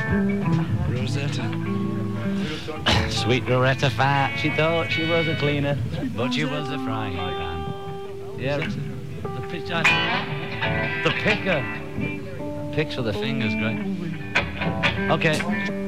Rosetta. Sweet Rosetta fat. She thought she was a cleaner, but she was a frying pan. Yeah, the pitcher. The picker. Picks for the fingers, great. Okay.